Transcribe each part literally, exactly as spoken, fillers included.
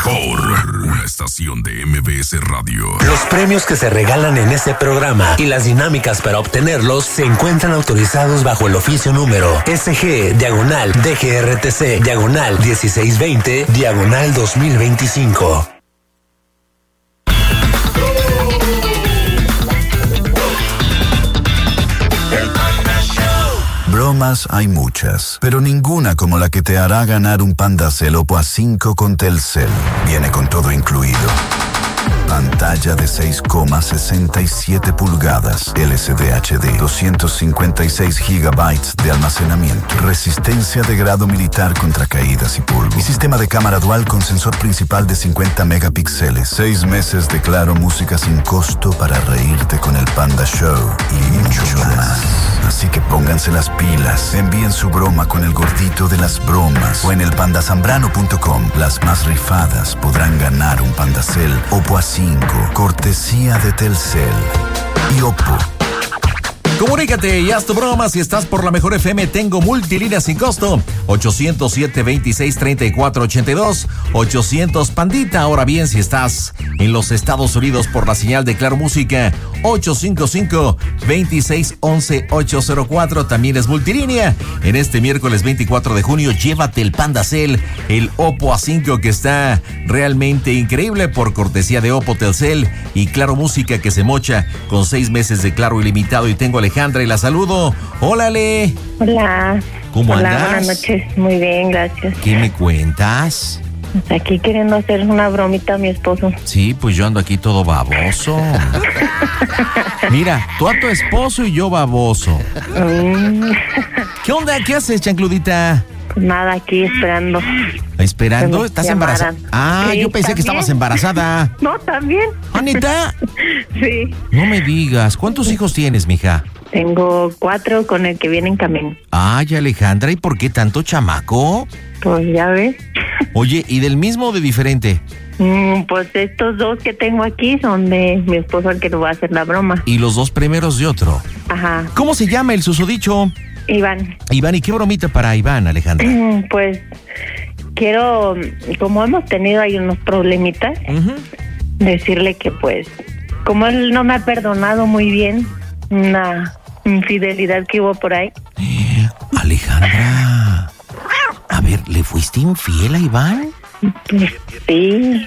mejor, una estación de M B S Radio. Los premios que se regalan en este programa y las dinámicas para obtenerlos se encuentran autorizados bajo el oficio número S G, diagonal, D G R T C, diagonal, dieciséis veinte, diagonal dos mil veinticinco. Bromas hay muchas, pero ninguna como la que te hará ganar un Pandacel Oppo A cinco con Telcel. Viene con todo incluido. Pantalla de seis coma sesenta y siete pulgadas, L C D H D, doscientos cincuenta y seis gigabytes de almacenamiento, resistencia de grado militar contra caídas y polvo, y sistema de cámara dual con sensor principal de cincuenta megapíxeles, seis meses de Claro Música sin costo para reírte con el Panda Show y mucho más. Así que pónganse las pilas, envíen su broma con el gordito de las bromas o en el panda zambrano punto com. Las más rifadas podrán ganar un Pandacel Oppo A cinco, cortesía de Telcel y Oppo. Comunícate y haz tu broma si estás por la mejor F M. Tengo multilínea sin costo. ochocientos siete, veintiséis, treinta y cuatro ochenta y dos. ochocientos Pandita. Ahora bien, si estás en los Estados Unidos por la señal de Claro Música, ocho cinco cinco, veintiséis, once, ochocientos cuatro. También es multilínea. En este miércoles veinticuatro de junio, llévate el Pandacel, el Oppo A cinco, que está realmente increíble, por cortesía de Oppo, Telcel y Claro Música, que se mocha con seis meses de Claro ilimitado. Y tengo a Alejandra y la saludo. Hola, Ale. Hola. ¿Cómo Hola, andas? buenas noches. Muy bien, gracias. ¿Qué me cuentas? Pues aquí queriendo hacer una bromita a mi esposo. Sí, pues yo ando aquí todo baboso. Mira, tú a tu esposo y yo baboso. Mm. ¿Qué onda? ¿Qué haces, chancludita? Pues nada, aquí esperando. ¿Esperando? Que ¿Estás me embarazada? llamaran. Ah, Sí, yo pensé ¿también? que estabas embarazada. No, también. ¿Anita? Sí. No me digas. ¿Cuántos hijos tienes, mija? Tengo cuatro con el que viene en camino. Ay, Alejandra, ¿y por qué tanto chamaco? Pues ya ves. Oye, ¿y del mismo o de diferente? Mm, pues estos dos que tengo aquí son de mi esposo, al que le voy a hacer la broma. Y los dos primeros de otro. Ajá. ¿Cómo se llama el susodicho? Iván. Iván, ¿y qué bromita para Iván, Alejandra? Mm, Pues quiero, como hemos tenido ahí unos problemitas, Uh-huh. decirle que pues, como él no me ha perdonado muy bien una infidelidad que hubo por ahí. Alejandra, a ver, ¿le fuiste infiel a Iván? Pues sí.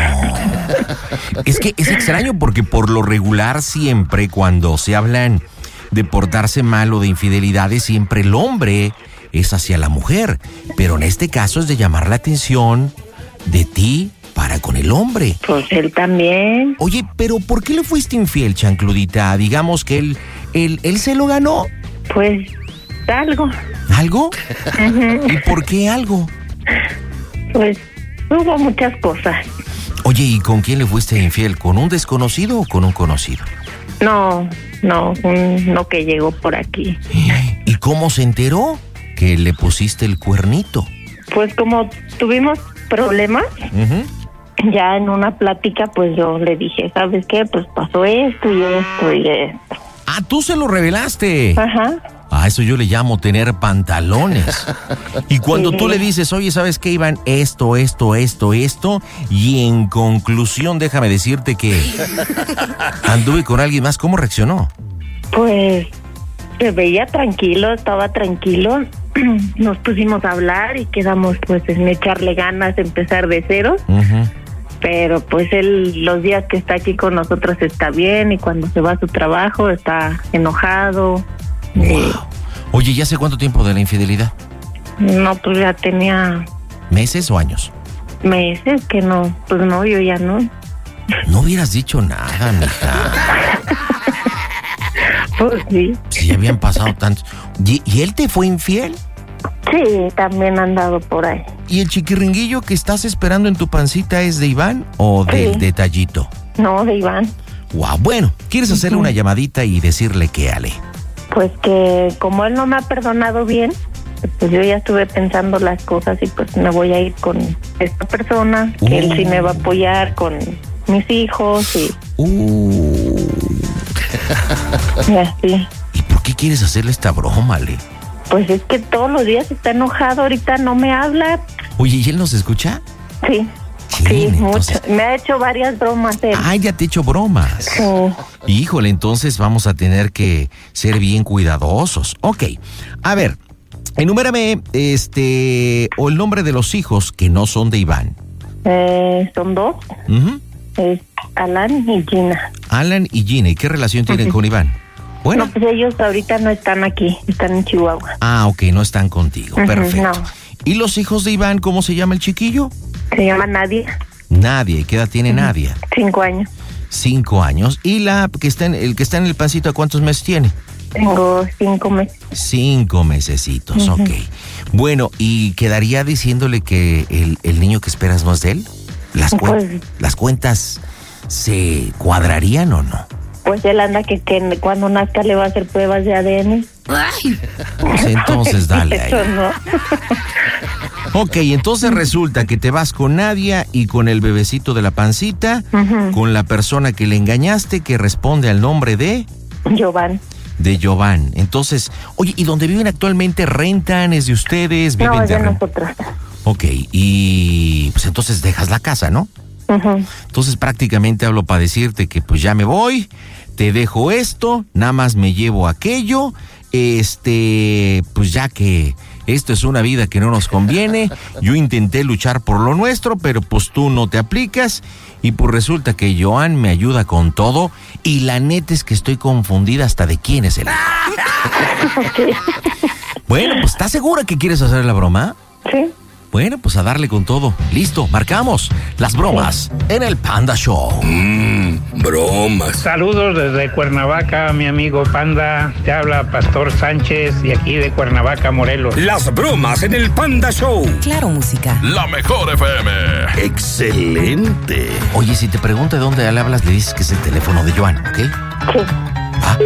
No. Es que es extraño porque por lo regular siempre cuando se hablan de portarse mal o de infidelidades, siempre el hombre es hacia la mujer. Pero en este caso es de llamar la atención de ti para con el hombre. Pues él también. Oye, pero ¿por qué le fuiste infiel, chancludita? Digamos que él, él, él se lo ganó. Pues algo. ¿Algo? Ujú. ¿Y por qué algo? Pues hubo muchas cosas. Oye, ¿y con quién le fuiste infiel? ¿Con un desconocido o con un conocido? No, no, un, no que llegó por aquí. ¿Y cómo se enteró que le pusiste el cuernito? Pues como tuvimos problemas, Uh-huh. ya en una plática, pues yo le dije, ¿sabes qué? Pues pasó esto y esto y esto. Ah, tú se lo revelaste. Ajá. A eso yo le llamo tener pantalones. Y cuando Sí. tú le dices, oye, ¿sabes qué, Iván? Esto, esto, esto, esto. Y en conclusión, déjame decirte que anduve con alguien más. ¿Cómo reaccionó? Pues se veía tranquilo, estaba tranquilo. Nos pusimos a hablar y quedamos pues en echarle ganas, empezar de cero. Uh-huh. Pero pues él los días que está aquí con nosotros está bien, y cuando se va a su trabajo está enojado. Wow. Eh, Oye, ¿ya hace cuánto tiempo de la infidelidad? no, pues ya tenía ¿Meses o años? meses que no, pues no, yo ya no. No hubieras dicho nada, mija. Pues sí. Si ya habían pasado tantos. ¿Y, y él te fue infiel? Sí, también han andado por ahí. ¿Y el chiquirringuillo que estás esperando en tu pancita es de Iván o del Sí. detallito? No, de Iván. Wow, bueno, ¿quieres hacerle una llamadita y decirle qué, Ale? Pues que como él no me ha perdonado bien, pues yo ya estuve pensando las cosas y pues me voy a ir con esta persona, que Uh. él sí me va a apoyar con mis hijos y, Uh, y así. ¿y por qué quieres hacerle esta broma, Ale? Pues es que todos los días está enojado, ahorita no me habla. Oye, ¿y él nos escucha? Sí. Sí, entonces. mucho. Me ha hecho varias bromas él. Ay, ya te he hecho bromas. Sí. Híjole, entonces vamos a tener que ser bien cuidadosos. Ok, a ver, enumérame este, o el nombre de los hijos que no son de Iván. Eh, son dos. Uh-huh. Es Alan y Gina. Alan y Gina, ¿y qué relación tienen Uh-huh. con Iván? Bueno. No, pues ellos ahorita no están aquí, están en Chihuahua. Ah, ok, no están contigo, Uh-huh, perfecto. no. ¿Y los hijos de Iván, cómo se llama el chiquillo? Se llama Nadia. Nadia, ¿y qué edad tiene Nadia? Cinco años. Cinco años. ¿Y la que está en, el que está en el pancito, cuántos meses tiene? Tengo cinco meses. Cinco mesecitos, Ujú. ok. Bueno, ¿y quedaría diciéndole que el, el niño que esperas no es de él? ¿Las, cuen- Pues- ¿Las cuentas se cuadrarían o no? Pues él anda que, que cuando nazca le va a hacer pruebas de A D N. Pues entonces dale ahí. Eso no. Ok, entonces resulta que te vas con Nadia y con el bebecito de la pancita, Ujú. con la persona que le engañaste que responde al nombre de... Giovanni. De Giovanni. Entonces, oye, ¿y dónde viven actualmente? ¿Rentan? ¿Es de ustedes? ¿Viven No, es de de renta? nosotros. Ok, y pues entonces dejas la casa, ¿no? Ujú. Entonces prácticamente hablo para decirte que pues ya me voy, te dejo esto, nada más me llevo aquello, este, pues ya que esto es una vida que no nos conviene, yo intenté luchar por lo nuestro, pero pues tú no te aplicas y pues resulta que Joan me ayuda con todo y la neta es que estoy confundida hasta de quién es el hijo. Bueno, pues ¿estás segura que quieres hacer la broma? Sí. Bueno, pues a darle con todo. Listo, marcamos las bromas en el Panda Show. Mmm, bromas. Saludos desde Cuernavaca, mi amigo Panda. Te habla Pastor Sánchez y aquí de Cuernavaca, Morelos. Las bromas en el Panda Show. Claro, música. La mejor F M. Excelente. Oye, si te pregunta de dónde le hablas, le dices que es el teléfono de Joan, ¿ok? Sí. Va.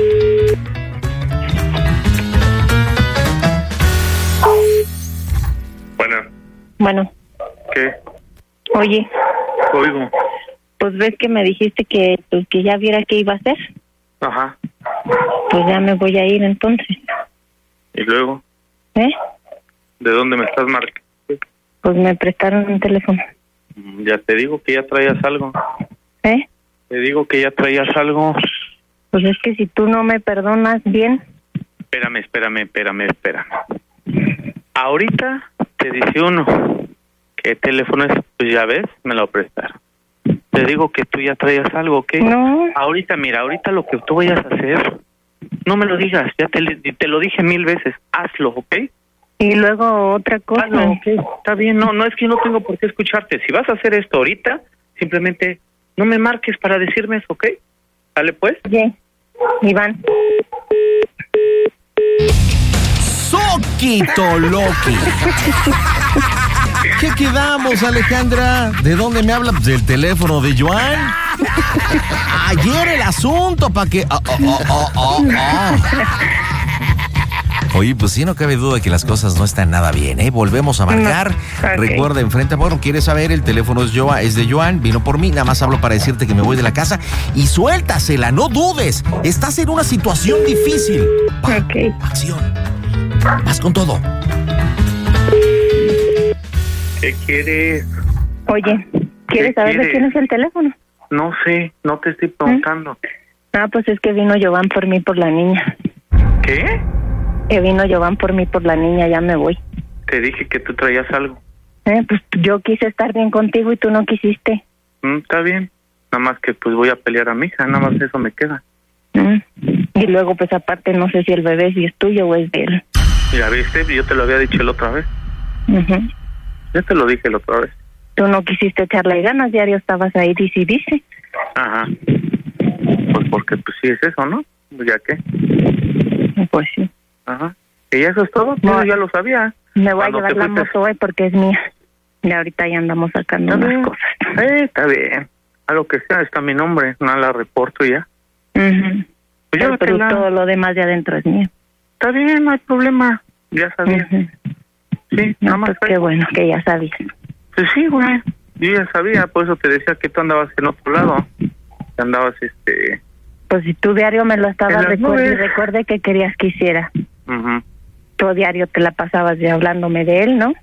Bueno, Bueno, ¿qué? oye, Oigo. pues ves que me dijiste que pues que ya viera qué iba a hacer. Ajá. Pues ya me voy a ir entonces. ¿Y luego? ¿Eh? ¿De dónde me estás marcando? Pues me prestaron un teléfono. Mm, Ya te digo que ya traías algo. ¿Eh? Te digo que ya traías algo. Pues es que si tú no me perdonas bien. Espérame, espérame, espérame, espérame. Ahorita te dice uno, ¿qué teléfono es? Pues ya ves, me lo prestaron. Te digo que tú ya traías algo, ¿qué? No. Ahorita, mira, ahorita lo que tú vayas a hacer, no me lo digas, ya te, te lo dije mil veces, hazlo, ¿ok? Y luego otra cosa. Hazlo, ¿ok? Está bien, no, no es que yo no tengo por qué escucharte. Si vas a hacer esto ahorita, simplemente no me marques para decirme eso, ¿ok? ¿Sale pues? Oye, Iván. ¡Soquito Loki! ¿Qué quedamos, Alejandra? ¿De dónde me habla? Pues del teléfono de Joan. Ayer el asunto, para que... Oh, oh, oh, oh, oh. Oye, pues sí, no cabe duda que las cosas no están nada bien, ¿eh? Volvemos a marcar. No. Ok. Recuerda, enfrenta, bueno, ¿quieres saber? El teléfono es, Joan, es de Joan, vino por mí, nada más hablo para decirte que me voy de la casa y suéltasela, no dudes. Estás en una situación difícil. Va, Ok. acción. Vas con todo. ¿Qué quieres? Oye, ¿quieres ¿Qué saber de quieres? quién es el teléfono? No sé, no te estoy preguntando. Ah, pues es que vino Giovanni por mí por la niña. ¿Qué? Que vino Giovanni por mí por la niña, ya me voy. Te dije que tú traías algo. Eh, pues yo quise estar bien contigo y tú no quisiste. Mm, está bien. Nada más que pues voy a pelear a mi hija, nada más eso me queda. Mm. Y luego, pues aparte, no sé si el bebé si es tuyo o es de él. Ya viste, yo te lo había dicho la otra vez. Ujú. Yo te lo dije la otra vez. Tú no quisiste echarle ganas, diario estabas ahí, dice y dice. Ajá. Pues porque pues sí es eso, ¿no? Pues ya qué. Pues sí. Ajá. Y eso es todo, No. yo ya lo sabía. Me voy a Cuando llevar te la fuiste- moto hoy porque es mía. Y ahorita ya andamos sacando Está unas bien. cosas. Eh, está bien. A lo que sea, está mi nombre, no la reporto y ya. Ujú. Pues Pero, pero llévatela. todo lo demás de adentro es mío. Está bien, no hay problema. Ya sabía. Ujú. Sí, No, nada más. pues qué bueno que ya sabías. Pues sí, güey. Yo ya sabía, por eso te decía que tú andabas en otro lado. Que andabas, este... Pues si tu diario me lo estabas En las recuerde y nubes. recuerde que querías que hiciera. ujú. Tu diario te la pasabas ya hablándome de él, ¿no?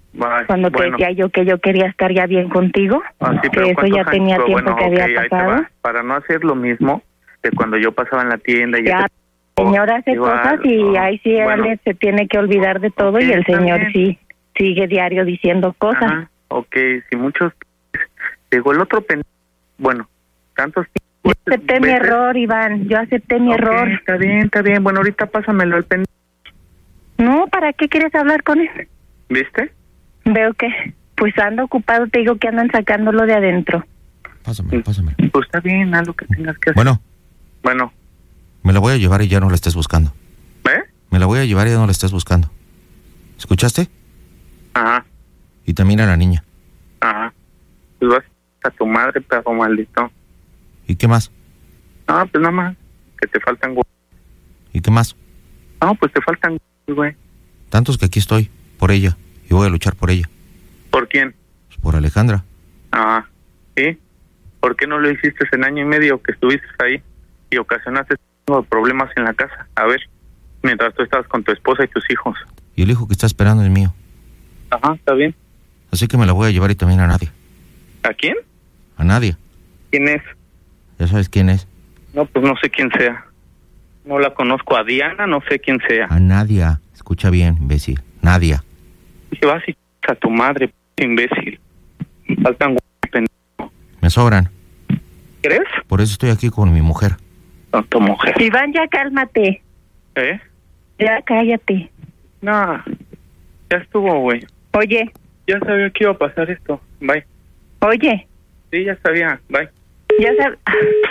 Bye. Cuando Bueno. te decía yo que yo quería estar ya bien contigo, Ah, sí, pero que eso ya ¿cuántos tenía años? tiempo Bueno, que había ok, ahí te pasado. va. Para no hacer lo mismo de cuando yo pasaba en la tienda y Ya, te- el señor hace igual, cosas y no. ahí sí Bueno. Alex se tiene que olvidar de todo Ok, y el está señor bien. sí sigue diario diciendo cosas. Ajá, ok, si muchos... Digo, el otro pen... Bueno, tantos... Yo acepté mi veces- error, Iván, yo acepté mi Ok, error. está bien, está bien. Bueno, ahorita pásamelo al pen... No, ¿para qué quieres hablar con él? ¿Viste? Veo que, pues anda ocupado, te digo que andan sacándolo de adentro. Pásamelo, pásamelo. Pues está bien, haz lo que tengas que hacer. Bueno, Bueno, me la voy a llevar y ya no la estés buscando. ¿eh? Me la voy a llevar y ya no la estés buscando. ¿Escuchaste? Ajá, Y también a la niña. ajá. Pues vas a tu madre, perro maldito. ¿Y qué más? No, pues nada más, que te faltan... hue- ¿Y qué más? No, pues te faltan... hue- güey. Tantos que aquí estoy, por ella. Y voy a luchar por ella. ¿Por quién? Pues por Alejandra. Ah, ¿sí? ¿Por qué no lo hiciste en año y medio que estuviste ahí y ocasionaste problemas en la casa? A ver, mientras tú estabas con tu esposa y tus hijos. Y el hijo que está esperando es mío. Ajá, está bien. Así que me la voy a llevar y también a Nadia. ¿A quién? A Nadia. ¿Quién es? Ya sabes quién es. No, pues no sé quién sea. No la conozco. A Diana, no sé quién sea. A Nadia. Escucha bien, imbécil. Nadia. Dije, vas y a tu madre, p- imbécil. Faltan hue- pendejo. Me sobran. ¿Crees? Por eso estoy aquí con mi mujer. No, tu mujer. Iván, ya cálmate, ¿Eh? ya cállate. No, ya estuvo, güey. Oye, Ya sabía que iba a pasar esto. Bye. oye, Sí, ya sabía. Bye. ya sabes...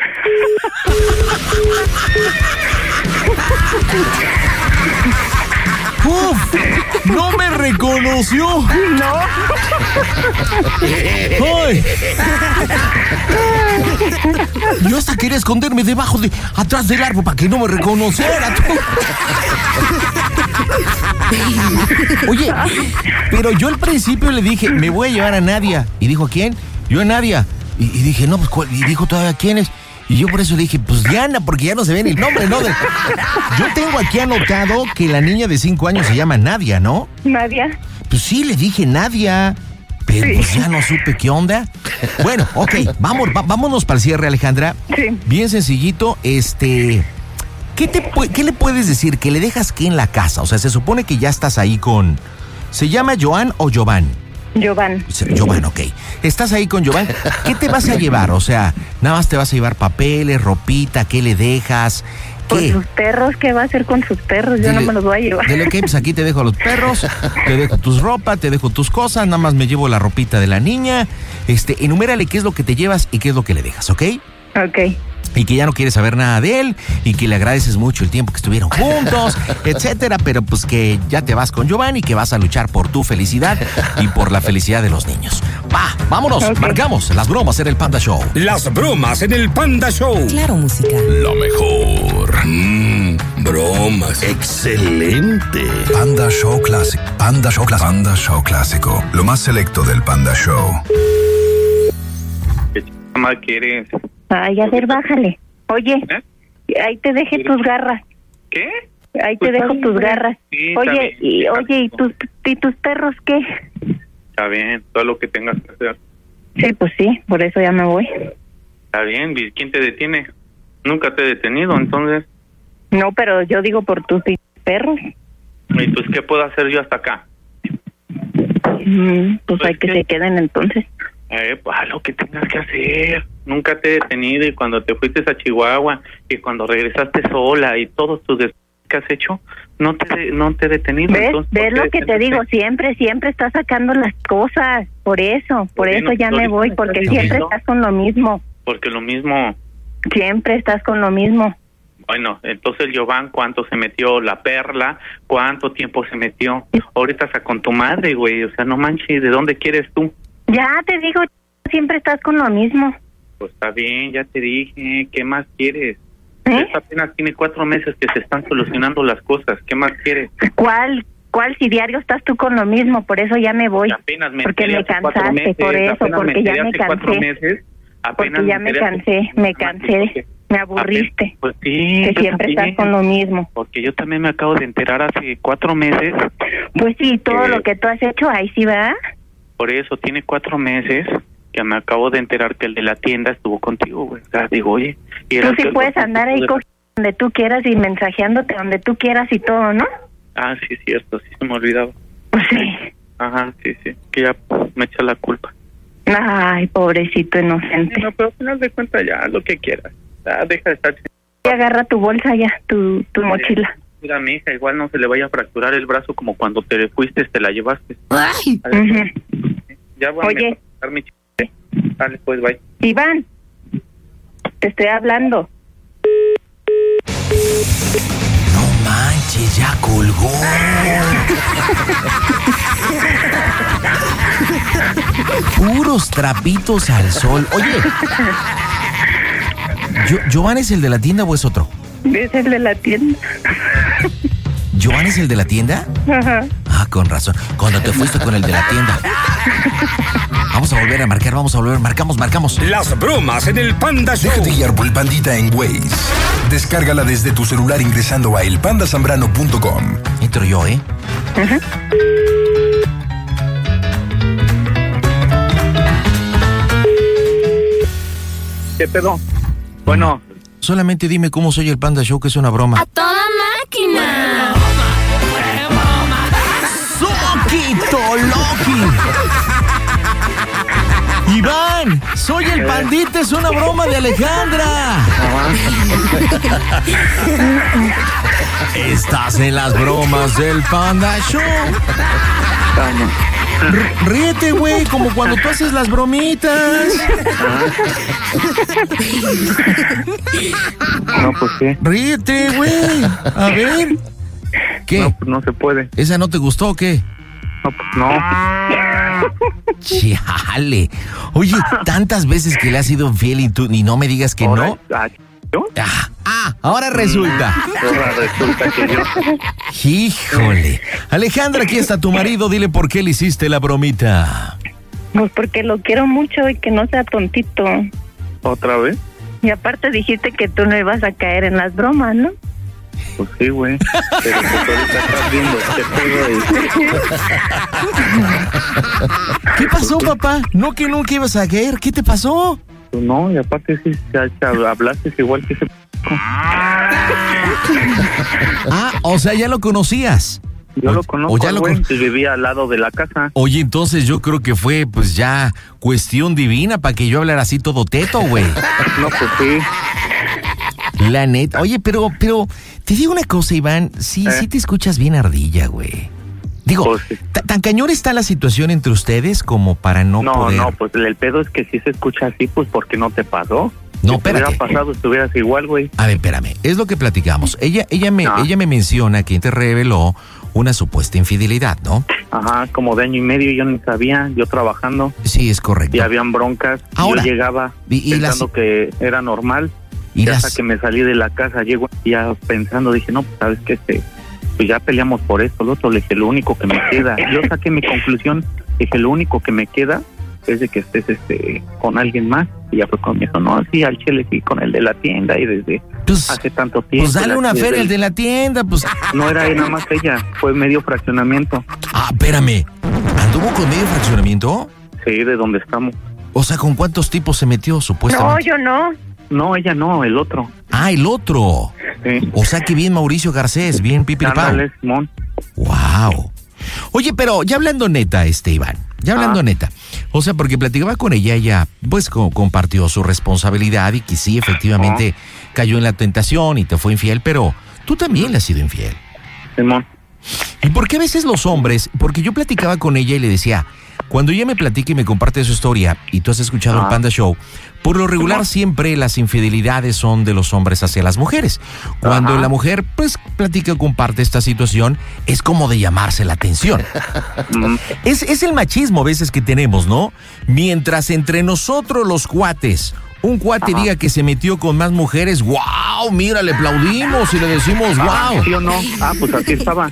¡Uf! ¡No me reconoció! No, ¡Ay! Yo hasta quería esconderme debajo de... atrás del árbol para que no me reconociera. Oye, pero yo al principio le dije, me voy a llevar a Nadia. Y dijo, ¿quién? Yo a Nadia. Y, y dije, no, pues, ¿cuál? Y dijo todavía, ¿quién es? Y yo por eso le dije, pues Diana, porque ya no se ve ni el nombre, ¿no? De- Yo tengo aquí anotado que la niña de cinco años se llama Nadia, ¿no? Nadia. Pues sí, le dije Nadia, pero pues ya no supe qué onda. Bueno, ok, vamos, va- vámonos para el cierre, Alejandra. Sí. Bien sencillito, este... ¿Qué, te, pu- ¿Qué le puedes decir? ¿Que le dejas qué en la casa? O sea, se supone que ya estás ahí con... ¿Se llama Joan o Jovan? Giovanni. Jovan, ok. Estás ahí con Jovan. ¿Qué te vas a llevar? O sea, nada más te vas a llevar papeles, ropita, ¿qué le dejas? Con ¿Qué? sus perros, ¿qué va a hacer con sus perros? Yo Dile- no me los voy a llevar. Dile, ok, pues aquí te dejo a los perros, te dejo tus ropas, te dejo tus cosas, nada más me llevo la ropita de la niña. Este, enumérale qué es lo que te llevas y qué es lo que le dejas, ¿ok? Ok. Y que ya no quieres saber nada de él y que le agradeces mucho el tiempo que estuvieron juntos, etcétera, pero pues que ya te vas con Giovanni, que vas a luchar por tu felicidad y por la felicidad de los niños. Va, vámonos, Ok. marcamos las bromas en el Panda Show. Las bromas en el Panda Show. Claro, música. Lo mejor. Mmm, bromas. Excelente. Panda Show Clásico. Panda Show Clásico. Panda Show Clásico. Lo más selecto del Panda Show. ¿Qué chama quieres? Ay, a ver, bájale. Oye, ¿Eh? ahí te dejé tus garras. ¿Qué? Ahí Pues te dejo está tus bien. garras. Sí, está Oye, bien. y oye, ¿y tus, ¿y tus perros qué? Está bien, todo lo que tengas que hacer. Sí, pues sí, por eso ya me voy. Está bien, ¿y quién te detiene? Nunca te he detenido, entonces. No, pero yo digo por tus perros. ¿Y pues qué puedo hacer yo hasta acá? Mm, pues Pues hay que ¿qué? se queden entonces. Eh, pues haz lo que tengas que hacer. Nunca te he detenido y cuando te fuiste a Chihuahua y cuando regresaste sola y todos tus des que has hecho, no te no te he detenido. ¿Ves? Entonces, ¿Ves ¿por lo qué que te detenderte? digo? Siempre, siempre estás sacando las cosas. Por eso, por Oye, eso no, ya ahorita me voy, me porque estás siempre diciendo. estás con lo mismo. Porque lo mismo, Siempre estás con lo mismo. bueno, entonces el Giovanni, ¿cuánto se metió? La Perla, ¿cuánto tiempo se metió? Ahorita está con tu madre, güey, o sea, no manches, ¿de dónde quieres tú? Ya te digo, siempre estás con lo mismo. Pues está bien, ya te dije, ¿qué más quieres? ¿Eh? Esta apenas tiene cuatro meses que se están solucionando las cosas, ¿qué más quieres? ¿Cuál? ¿Cuál? Si diario estás tú con lo mismo, por eso ya me voy. Apenas me Porque enteré me hace cuatro cansaste, meses, por eso, apenas porque me ya enteré me hace cuatro cansé. meses, apenas Porque ya me enteré hace- cansé, me cansé. Me aburriste. Pues sí. Que siempre también, estás con lo mismo. Porque yo también me acabo de enterar hace cuatro meses. Pues sí, todo que, lo que tú has hecho, ahí sí va. Por eso, tiene cuatro meses que me acabo de enterar que el de la tienda estuvo contigo, güey. O sea, digo, oye... Y tú era sí que, puedes andar ahí cogiendo donde tú quieras y mensajeándote donde tú quieras y todo, ¿no? Ah, sí, es cierto, sí se me olvidaba. Pues sí. Ajá, sí, sí, que ya me echa la culpa. Ay, pobrecito inocente. No, pero al final de cuentas ya, lo que quieras. Ya, deja de estar... Y agarra tu bolsa ya, tu, tu mochila. Mira, mi hija, igual no se le vaya a fracturar el brazo como cuando te fuiste, te la llevaste. Ay. A ver, Uh-huh. Ya voy Oye. a dar mi ch... Dale, pues, bye. Iván, te estoy hablando. No manches, ya colgó. Puros trapitos al sol. Oye, ¿Yo, ¿Joan es el de la tienda o es otro? Es el de la tienda. ¿Joan es el de la tienda? Ajá. Ah, con razón. Cuando te fuiste con el de la tienda. Vamos a volver a marcar, vamos a volver. Marcamos, marcamos. Las bromas en el Panda Show. Déjate guiar por el Pandita en Waze. Descárgala desde tu celular ingresando a el panda zambrano punto com. Entro yo, ¿eh? Ajá. ¿Qué pedo? Bueno. Solamente dime cómo soy el Panda Show, que es una broma. ¡A toda máquina! ¡Soquito Loki! Iván, soy el Pandita, es una broma de Alejandra. Estás en las bromas del Panda Show. R- ríete, güey, como cuando tú haces las bromitas. No, pues sí. Ríete, güey. A ver. ¿Qué? No, pues no se puede. ¿Esa no te gustó o qué? No, pues no. Chale. Oye, tantas veces que le has sido infiel y tú y no me digas que Ahora, no. ah, ¿yo? Ah, ah, ahora resulta. Ahora resulta que yo. Híjole. Alejandra, aquí está tu marido. Dile por qué le hiciste la bromita. Pues porque lo quiero mucho y que no sea tontito. ¿Otra vez? Y aparte dijiste que tú no ibas a caer en las bromas, ¿no? Pues sí, güey. Pero pues ahorita estás viendo este pedo y... ¿Qué pasó, papá? No que nunca ibas a caer. ¿Qué te pasó? Pues no, y aparte sí, ya, ya hablaste igual que ese... Ah, o sea, ya lo conocías. Yo o, lo conozco, ya lo güey, con... pues vivía al lado de la casa. Oye, entonces yo creo que fue pues ya cuestión divina para que yo hablara así todo teto, güey. No, pues sí. La neta. Oye, pero, pero, te digo una cosa, Iván, sí, ¿Eh? sí te escuchas bien ardilla, güey. Digo, Pues sí. t- ¿tan cañón está la situación entre ustedes como para no, No, poder...? no, pues el pedo es que si se escucha así, pues porque no te pasó. No, si te espérate. hubiera pasado, estuvieras igual, güey. A ver, espérame, es lo que platicamos. Ella, ella me, No. ella me menciona que te reveló una supuesta infidelidad, ¿no? Ajá, como de año y medio yo ni sabía, yo trabajando. Sí, es correcto. Y habían broncas. Ahora, yo llegaba y- y pensando las- que era normal. Y Y las- hasta que me salí de la casa, llego ya pensando, dije, no, pues sabes que este, pues ya peleamos por esto, lo otro, le dije, lo único que me queda. Yo saqué mi conclusión, dije, lo único que me queda es de que estés este con alguien más. Y ya fue con mi hijo, no, sí, al chile, sí, con el de la tienda y desde Pues, hace tanto tiempo. pues dale la- una desde feria el de la tienda, pues... No era nada más ella, fue medio fraccionamiento. Ah, espérame, ¿anduvo con medio fraccionamiento? Sí, de donde estamos. O sea, ¿con cuántos tipos se metió No, supuestamente? yo no. No, ella no, el otro. Ah, el otro. Sí. O sea que bien Mauricio Garcés, bien pipiripao. Ándale, Simón. Wow. Oye, pero ya hablando neta, este Iván, ya hablando Ah. neta. O sea, porque platicaba con ella, ella pues co- compartió su responsabilidad y que sí, efectivamente cayó en la tentación y te fue infiel, pero tú también le has sido infiel. Simón. ¿Y por qué a veces los hombres? Porque yo platicaba con ella y le decía, cuando ella me platica y me comparte su historia y tú has escuchado Ah. el Panda Show, por lo regular Simón. siempre las infidelidades son de los hombres hacia las mujeres. Cuando Ajá. la mujer pues platica o comparte esta situación, es como de llamarse la atención. Mm, Es, es el machismo a veces que tenemos, ¿no? Mientras entre nosotros los cuates, un cuate Ajá. diga que se metió con más mujeres, ¡wow! Mira, le aplaudimos y le decimos ah, ¡wow! ¿sí o no? Ah, pues así estaba.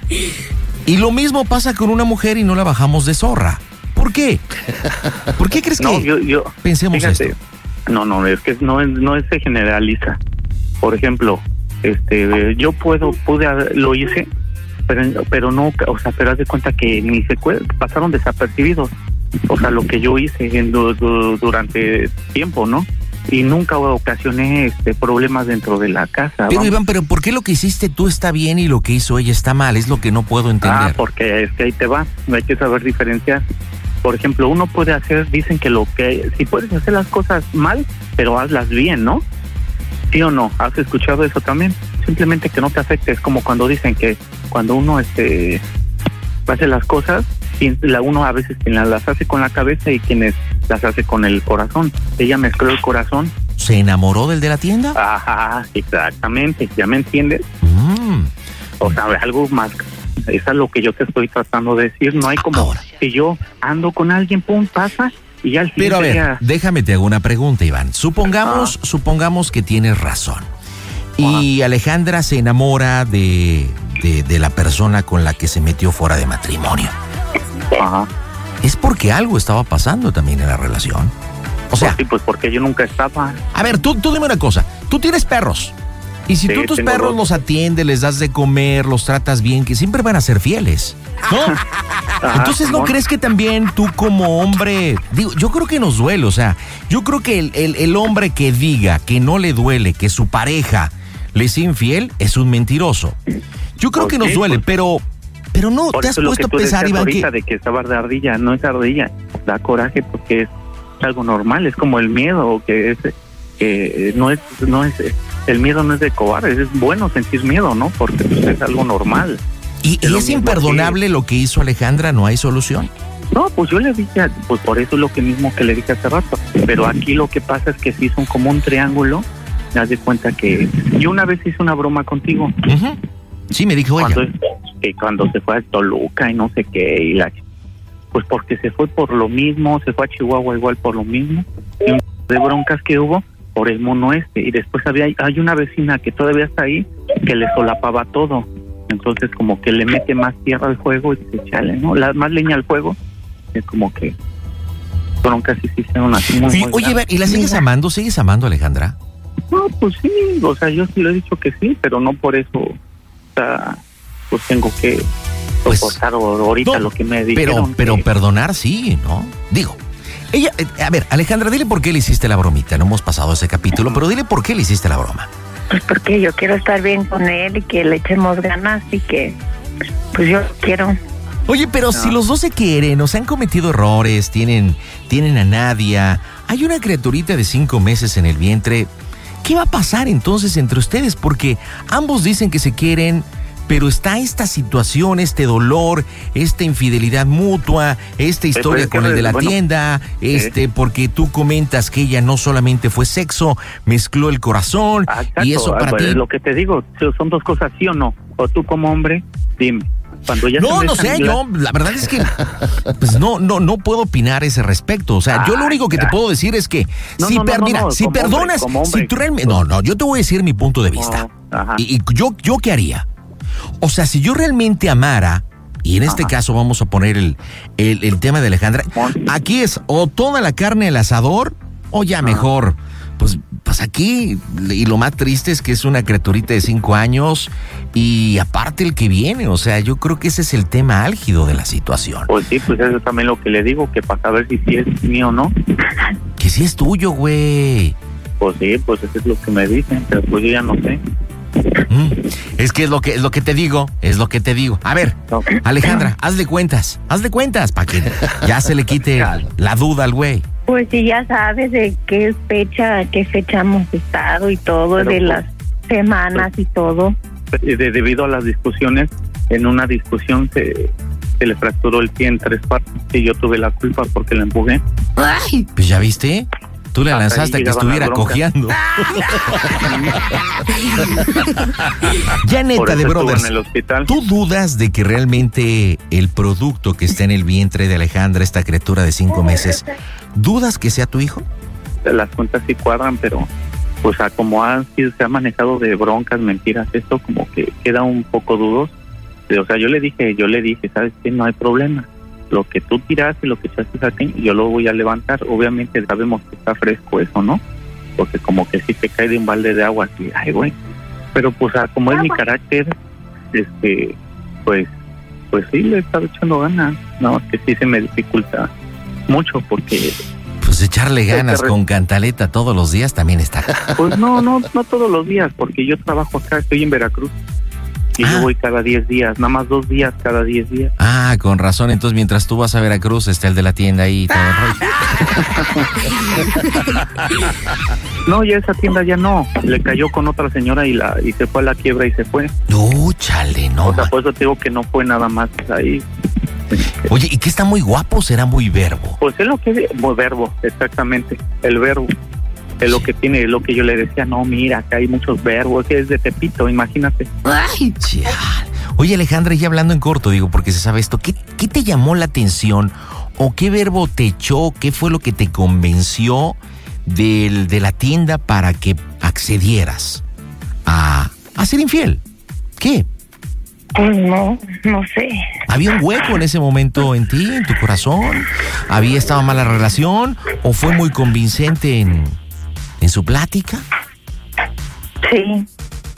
Y lo mismo pasa con una mujer y no la bajamos de zorra. ¿Por qué? ¿Por qué crees No, que yo, yo. pensemos fíjate, esto? No, no, es que no, es, no es- se generaliza. por ejemplo, este, yo puedo, pude, lo hice, pero, pero no, o sea, pero haz de cuenta que ni se pasaron desapercibidos, o sea, lo que yo hice en, du, du, durante tiempo, ¿no? Y nunca ocasioné este problemas dentro de la casa. Pero vamos. Iván, ¿pero por qué lo que hiciste tú está bien y lo que hizo ella está mal? Es lo que no puedo entender. Ah, porque es que ahí te va, hay que saber diferenciar. Por ejemplo, uno puede hacer, dicen que lo que, si puedes hacer las cosas mal, pero hazlas bien, ¿no? ¿Sí o no? ¿Has escuchado eso también? Simplemente que no te afecte, es como cuando dicen que cuando uno este hace las cosas, la uno a veces quien las hace con la cabeza y quienes las hace con el corazón. Ella mezcló el corazón. ¿Se enamoró del de la tienda? Ajá, exactamente, ¿ya me entiendes? Mm. O sea, algo más. Eso es lo que yo te estoy tratando de decir. No hay como Ahora. que yo ando con alguien, pum, pasa y ya al final. Pero a ver, día... déjame te hago una pregunta, Iván. Supongamos, ah. supongamos que tienes razón. Y ah. Alejandra se enamora de, de, de la persona con la que se metió fuera de matrimonio. Ajá. Es porque algo estaba pasando también en la relación. O sea, pues sí, pues porque yo nunca estaba. A ver, tú, tú dime una cosa. Tú tienes perros. Y si sí, tú tus perros dos. los atiendes, les das de comer, los tratas bien, que siempre van a ser fieles, ¿no? Ajá, entonces, ¿no, ¿no crees que también tú como hombre, digo, yo creo que nos duele, o sea, yo creo que el, el, el hombre que diga que no le duele que su pareja le sea infiel es un mentiroso. Yo creo que nos duele, pero pero no Por te has eso puesto a que pensar, Iván, que... que... de que estaba de ardilla, no es ardilla, da coraje porque es algo normal, es como el miedo, que es que no es no es el miedo no es de cobarde, es bueno sentir miedo, ¿no? Porque pues, es algo normal. ¿Y, y es imperdonable que... lo que hizo Alejandra? ¿No hay solución? No, pues yo le dije, pues por eso es lo que mismo que le dije hace rato. Pero aquí lo que pasa es que sí son como un triángulo. Me das de cuenta que yo una vez hice una broma contigo. Uh-huh. Sí, me dijo cuando, ella. Que cuando se fue a Toluca y no sé qué, y la, pues porque se fue por lo mismo, se fue a Chihuahua igual por lo mismo. Y un de broncas que hubo por el mono este, y después había hay una vecina que todavía está ahí que le solapaba todo, entonces como que le mete más tierra al fuego y dice, chale, ¿no? La, más leña al fuego, es como que broncas sí se hicieron así muy, sí, muy oye, grandes. ¿y la sigues amando? ¿Sigues amando a Alejandra? No, pues sí, o sea, yo sí le he dicho que sí, pero no por eso, o sea, pues tengo que pues, soportar ahorita no, lo que me dijeron. Pero, pero que... perdonar sí, ¿no? Digo, ella, a ver, Alejandra, dile por qué le hiciste la bromita. No hemos pasado ese capítulo, pero dile por qué le hiciste la broma. Pues porque yo quiero estar bien con él y que le echemos ganas y que, pues yo quiero. Oye, pero no. si los dos se quieren, o se han cometido errores, tienen, tienen a Nadia, hay una criaturita de cinco meses en el vientre, ¿qué va a pasar entonces entre ustedes? Porque ambos dicen que se quieren, pero está esta situación, este dolor, esta infidelidad mutua, esta historia con el de la bueno, tienda, este, eh. porque tú comentas que ella no solamente fue sexo, mezcló el corazón, ah, y eso para ah, ti... Lo que te digo, son dos cosas, ¿sí o no? O tú como hombre, dime. Cuando ya no, no sé, yo, la verdad es que pues no, no, no puedo opinar ese respecto. O sea, ah, yo lo único que te puedo decir es que no, si, no, per, no, mira, no, si perdonas, hombre, hombre. si tú realmente, no, no, yo te voy a decir mi punto de vista. Oh, y, y yo, yo qué haría. O sea, si yo realmente amara, y en este Ajá. caso vamos a poner el, el, el tema de Alejandra, aquí es o toda la carne al asador, o ya Ajá. mejor, pues, pues aquí, y lo más triste es que es una criaturita de cinco años, y aparte el que viene, o sea, yo creo que ese es el tema álgido de la situación. Pues sí, pues eso es también lo que le digo, que para saber si sí es mío o no. Que sí es tuyo, güey. Pues sí, pues eso es lo que me dicen, pero pues yo ya no sé. Mm, es que es lo que es lo que te digo, es lo que te digo. A ver, okay. Alejandra, hazle cuentas, hazle cuentas para que ya se le quite la duda al güey. Pues sí, ya sabes de qué fecha, qué fecha hemos estado y todo, pero, de pues, las semanas pues, y todo. De, debido a las discusiones, en una discusión se, se le fracturó el pie en tres partes y yo tuve la culpa porque la empujé. Ay, pues ya viste. Tú le lanzaste a que estuviera cojeando. Ya neta, de brothers, en el hospital. ¿Tú dudas de que realmente el producto que está en el vientre de Alejandra, esta criatura de cinco meses, dudas que sea tu hijo? Las cuentas sí cuadran, pero pues a como ha sido, se ha manejado de broncas, mentiras, esto como que queda un poco dudoso. O sea, yo le dije, yo le dije, ¿sabes qué? No hay problema. Lo que tú tiraste, lo que echaste aquí, yo lo voy a levantar. Obviamente sabemos que está fresco eso, ¿no? porque como que sí te cae de un balde de agua así, ay güey, pero pues ah, como es mi carácter, este, pues, pues sí le he estado echando ganas, no, que sí se me dificulta mucho porque... Pues echarle ganas con cantaleta todos los días también está. Pues no, no, no todos los días, porque yo trabajo acá, estoy en Veracruz. Y ah. yo voy cada diez días, nada más dos días cada diez días. Ah, con razón. Entonces, mientras tú vas a Veracruz, está el de la tienda ahí y todo el rollo. No, ya esa tienda ya no. Le cayó con otra señora y la y se fue a la quiebra y se fue. No, chale, no. O sea, por eso te digo que no fue nada más ahí. Oye, ¿y qué está muy guapo o será muy verbo? Pues es lo que es, muy verbo, exactamente. El verbo. Es lo que tiene, es lo que yo le decía, no, mira, acá hay muchos verbos, que es de Tepito, imagínate. Ay, chale. Oye, Alejandra, ya hablando en corto, digo, porque se sabe esto, ¿qué, qué te llamó la atención o qué verbo te echó, qué fue lo que te convenció del, de la tienda para que accedieras a, a ser infiel? ¿Qué? Pues no, no sé. ¿Había un hueco en ese momento en ti, en tu corazón? ¿Había estado mala relación o fue muy convincente en... ¿En su plática? Sí.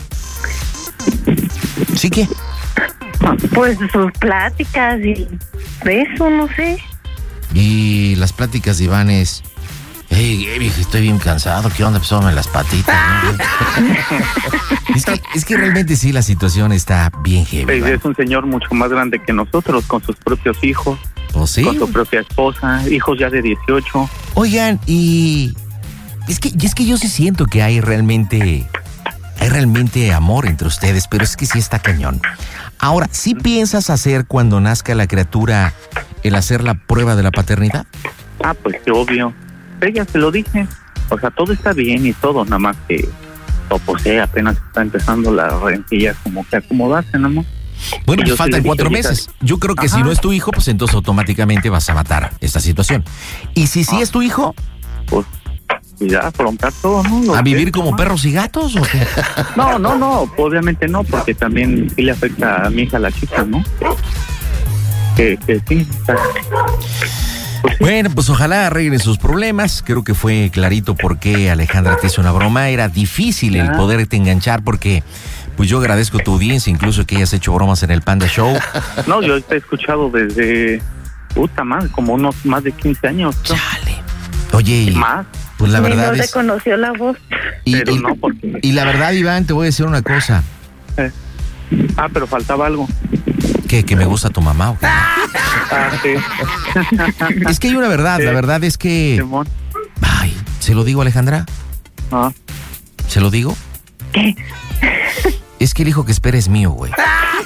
¿Sí qué? Pues sus pláticas y eso, no sé. Y las pláticas de Iván es... Hey, hey, estoy bien cansado, ¿qué onda? Pues las patitas, ¿no? es, que, es que realmente sí, la situación está bien heavy. Pues es un señor mucho más grande que nosotros, con sus propios hijos. ¿Oh, sí? Con su propia esposa, hijos ya de dieciocho. Oigan, y... Es que, es que yo sí siento que hay realmente, hay realmente amor entre ustedes, pero es que sí está cañón. Ahora, ¿sí piensas hacer cuando nazca la criatura el hacer la prueba de la paternidad? Ah, pues que obvio. Ella se lo dije. O sea, todo está bien y todo, nada más que, o pues eh, apenas está empezando la rencilla como que acomodarse, ¿no? Bueno, pues faltan cuatro meses. Yo creo que Ajá. si no es tu hijo, pues entonces automáticamente vas a matar esta situación. Y si sí ah. es tu hijo, pues... Y ya, afrontar todo, ¿no? ¿A vivir como perros y gatos o qué? No, no, no, obviamente no, porque también sí le afecta a mi hija, la chica, ¿no? Que, que sí. Pues sí. Bueno, pues ojalá arreglen sus problemas. Creo que fue clarito por qué Alejandra te hizo una broma. Era difícil el poderte enganchar porque... Pues yo agradezco tu audiencia, incluso que hayas hecho bromas en el Panda Show. No, yo te he escuchado desde... Puta madre, como unos más de quince años. ¿No? Chale. Oye, y... ¿Más? Pues la verdad no es... reconoció la voz. Y, pero y, no, porque... y la verdad, Iván, te voy a decir una cosa. Eh. Ah, pero faltaba algo. ¿Qué? ¿Que me gusta tu mamá o qué? Ah, sí. Es que hay una verdad, sí. La verdad es que... Simón. Ay, ¿se lo digo, Alejandra? Ah. ¿Se lo digo? ¿Qué? Es que el hijo que espera es mío, güey.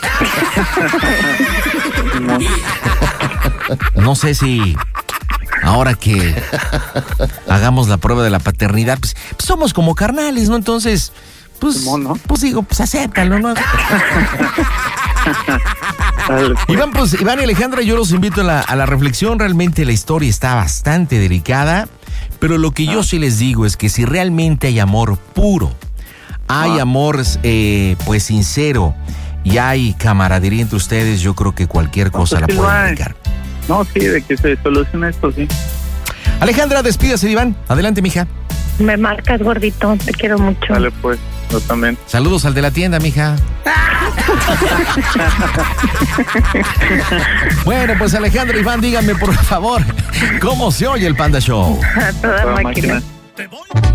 No sé si... Ahora que hagamos la prueba de la paternidad, pues, pues somos como carnales, ¿no? Entonces, pues, ¿no? pues digo, pues acéptalo, ¿no? Iván, pues, Iván y Alejandra, yo los invito a la, a la reflexión. Realmente la historia está bastante delicada, pero lo que yo sí les digo es que si realmente hay amor puro, hay ah. amor, eh, pues, sincero y hay camaradería entre ustedes, yo creo que cualquier cosa no, pues la pueden dedicar. No, sí, de que se soluciona esto, sí. Alejandra, despídase de Iván. Adelante, mija. Me marcas, gordito. Te quiero mucho. Dale, pues. Yo también. Saludos al de la tienda, mija. Bueno, pues Alejandra, Iván, díganme, por favor, ¿cómo se oye el Panda Show? A toda máquina. máquina.